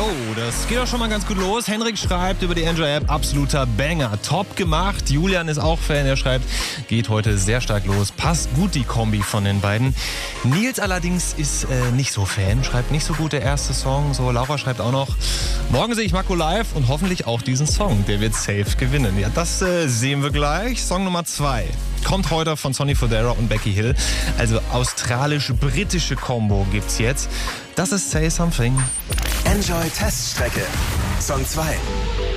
Jo, das geht doch schon mal ganz gut los. Henrik schreibt über die Enjoy-App, absoluter Banger. Top gemacht. Julian ist auch Fan, er schreibt, geht heute sehr stark los. Passt gut die Kombi von den beiden. Nils allerdings ist nicht so Fan, schreibt nicht so gut der erste Song. So, Laura schreibt auch noch, morgen sehe ich Marco live und hoffentlich auch diesen Song. Der wird safe gewinnen. Ja, das sehen wir gleich. Song Nummer 2. Kommt heute von Sonny Fodera und Becky Hill. Also australisch-britische Kombo gibt's jetzt. Das ist Say Something. Enjoy Teststrecke. Song 2.